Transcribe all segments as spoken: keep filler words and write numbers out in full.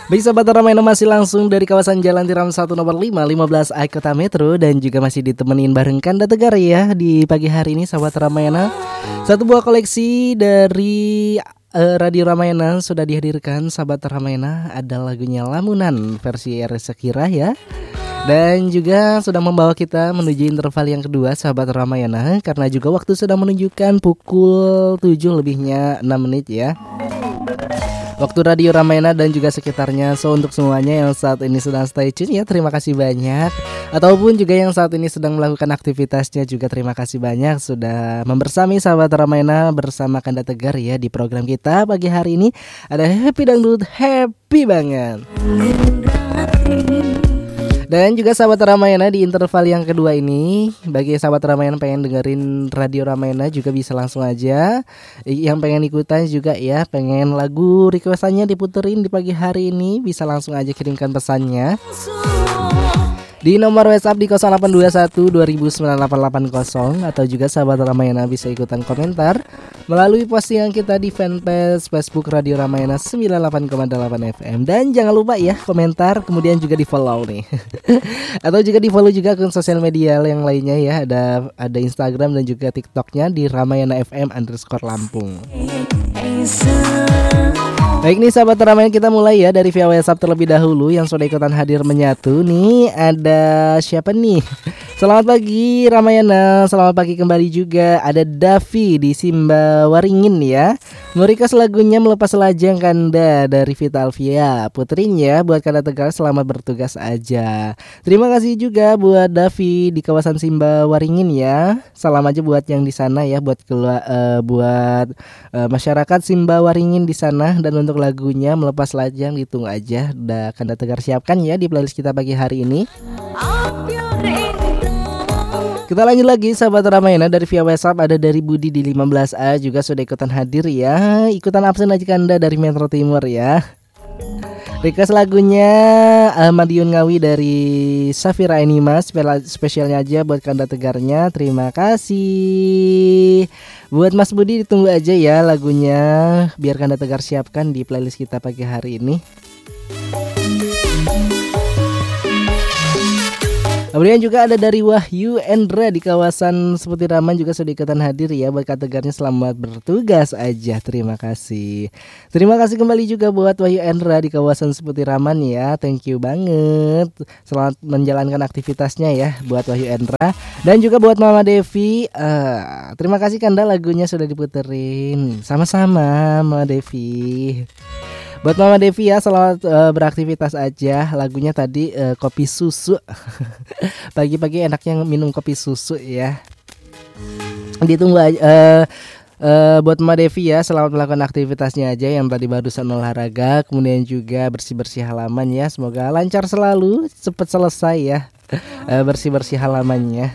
Baik sahabat Ramayana, masih langsung dari kawasan Jalan Tiram satu nomor lima, lima belas A Kota Metro. Dan juga masih ditemenin bareng Kanda Tegar ya di pagi hari ini sahabat Ramayana. Satu buah koleksi dari uh, Radio Ramayana sudah dihadirkan sahabat Ramayana. Ada lagunya Lamunan versi Ersa Kira ya. Dan juga sudah membawa kita menuju interval yang kedua sahabat Ramayana. Karena juga waktu sudah menunjukkan pukul tujuh lebihnya enam menit ya, waktu Radio Ramayana dan juga sekitarnya. So untuk semuanya yang saat ini sedang stay tune ya, terima kasih banyak. Ataupun juga yang saat ini sedang melakukan aktivitasnya juga terima kasih banyak sudah membersami sahabat Ramayana bersama Kanda Tegar ya di program kita pagi hari ini. Ada Happy Dangdut, happy banget. Dan juga sahabat Ramayana di interval yang kedua ini, bagi sahabat Ramayana pengen dengerin Radio Ramayana juga bisa langsung aja. Yang pengen ikutan juga ya, pengen lagu requestannya diputerin di pagi hari ini, bisa langsung aja kirimkan pesannya di nomor WhatsApp di nol delapan dua satu dua nol sembilan delapan delapan nol. Atau juga sahabat Ramayana bisa ikutan komentar melalui postingan kita di fanpage Facebook Radio Ramayana sembilan puluh delapan koma delapan F M. Dan jangan lupa ya komentar, kemudian juga di follow nih atau juga di follow juga akun sosial media yang lainnya ya. Ada ada Instagram dan juga TikToknya di Ramayana F M underscore Lampung. Baik nih sahabat Ramayana, kita mulai ya dari via WhatsApp terlebih dahulu. Yang sudah ikutan hadir menyatu nih, ada siapa nih? Selamat pagi Ramayana, selamat pagi kembali juga. Ada Davi di Simba Waringin ya. Merikas lagunya Melepas Lajang Kanda dari Vita Alvia. Putrinya buat Kanda Tegar, selamat bertugas aja. Terima kasih juga buat Davi di kawasan Simba Waringin ya. Salam aja buat yang di sana ya, buat kelu- uh, buat uh, masyarakat Simba Waringin di sana. Dan untuk lagunya Melepas Lajang ditunggu aja, udah Kanda Tegar siapkan ya di playlist kita pagi hari ini. Kita lanjut lagi sahabat Ramayana, dari via WhatsApp ada dari Budi di lima belas A juga sudah ikutan hadir ya. Ikutan absen aja Kanda dari Metro Timur ya. Request lagunya uh, Madiun Ngawi dari Safira Enima, spesialnya aja buat Kanda Tegarnya. Terima kasih. Buat Mas Budi ditunggu aja ya lagunya, biar Kanda Tegar siapkan di playlist kita pagi hari ini. Kemudian juga ada dari Wahyu Endra di kawasan Seputiraman juga sudah ikutan hadir ya. Buat Kanda Tegarnya selamat bertugas aja. Terima kasih. Terima kasih kembali juga buat Wahyu Endra di kawasan Seputiraman ya. Thank you banget. Selamat menjalankan aktivitasnya ya buat Wahyu Endra. Dan juga buat Mama Devi, uh, terima kasih Kanda lagunya sudah diputerin. Sama-sama Mama Devi. Buat Mama Devi ya, selamat uh, beraktivitas aja. Lagunya tadi uh, kopi susu. Pagi-pagi enaknya minum kopi susu ya. Ditunggu aja. Uh, uh, buat Mama Devi ya, selamat melakukan aktivitasnya aja yang tadi barusan olahraga, kemudian juga bersih-bersih halaman ya. Semoga lancar selalu, cepat selesai ya. Uh, bersih-bersih halamannya.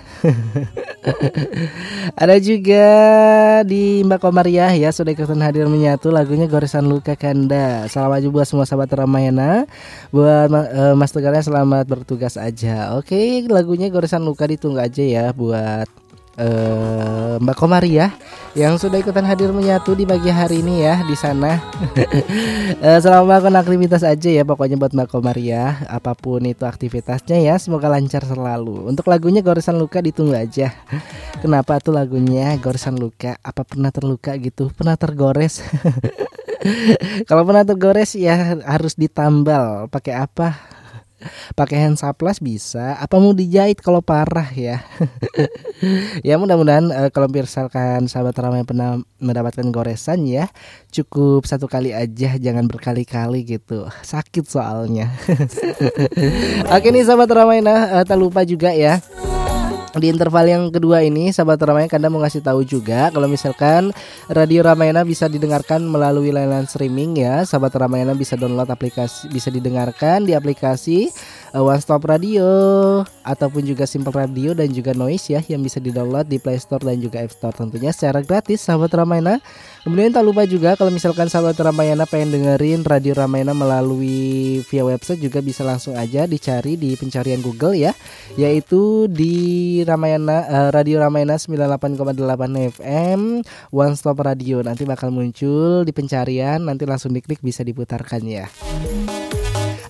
Ada juga di Mbak Komariah ya, sudah ikutan hadir menyatu lagunya Goresan Luka Kanda. Salam aja buat semua sahabat Ramayana. Buat uh, Mas Tegarnya selamat bertugas aja. Oke, lagunya Goresan Luka ditunggu aja ya buat uh, Mbak Komariah yang sudah ikutan hadir menyatu di pagi hari ini ya di sana. uh, Selamat melakukan aktivitas aja ya pokoknya buat Mbak Komariah, apapun itu aktivitasnya ya, semoga lancar selalu. Untuk lagunya Goresan Luka ditunggu aja. Kenapa tuh lagunya Goresan Luka? Apa pernah terluka gitu? Pernah tergores? Kalau pernah tergores ya harus ditambal. Pakai apa? Pakai handsaplas bisa. Apa mau dijahit kalau parah ya? Ya mudah-mudahan uh, kalau misalkan sahabat Ramai pernah mendapatkan goresan ya, cukup satu kali aja, jangan berkali-kali gitu. Sakit soalnya. Oke nih sahabat Ramai, nah uh, tak lupa juga ya. Di interval yang kedua ini sahabat Ramayana, Kanda mau ngasih tahu juga kalau misalkan Radio Ramayana bisa didengarkan melalui layanan streaming ya. Sahabat Ramayana bisa download aplikasi, bisa didengarkan di aplikasi uh, One Stop Radio ataupun juga Simple Radio dan juga Noise ya, yang bisa di-download di Play Store dan juga App Store tentunya secara gratis sahabat Ramayana. Kemudian tak lupa juga kalau misalkan sahabat Ramayana pengen dengerin Radio Ramayana melalui via website juga bisa langsung aja dicari di pencarian Google ya, yaitu di Ramayana uh, Radio Ramayana sembilan puluh delapan koma delapan F M One Stop Radio. Nanti bakal muncul di pencarian, nanti langsung diklik bisa diputarkan ya.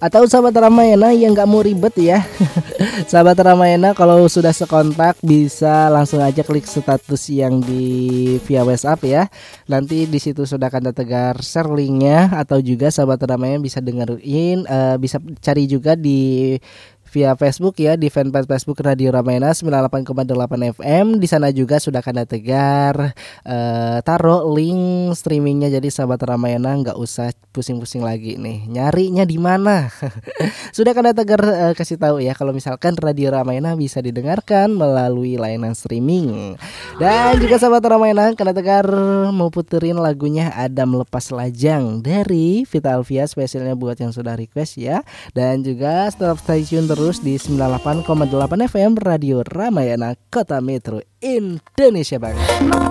Atau sahabat Ramayana yang nggak mau ribet ya, sahabat Ramayana kalau sudah sekontak bisa langsung aja klik status yang di via WhatsApp ya. Nanti di situ sudah akan tertegar share linknya, atau juga sahabat Ramayana bisa dengerin, uh, bisa cari juga di via Facebook ya, di fanpage Facebook Radio Ramayana sembilan puluh delapan koma delapan F M. Di sana juga sudah akan tegar uh, taruh link streamingnya, jadi sahabat Ramayana nggak usah pusing-pusing lagi nih nyarinya di mana. Sudah akan tegar uh, kasih tahu ya kalau misalkan Radio Ramayana bisa didengarkan melalui layanan streaming. Dan juga sahabat Ramayana kena tegar mau puterin lagunya Adam Lepas Lajang dari Vita Alvia, spesialnya buat yang sudah request ya. Dan juga tetap stay tune terus di sembilan puluh delapan koma delapan F M Radio Ramayana Kota Metro Indonesia Barat.